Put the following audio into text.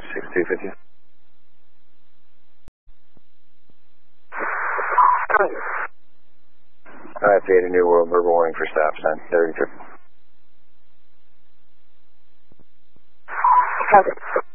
6250. That's 80 New World, verbal warning for stop sign, 33. Okay.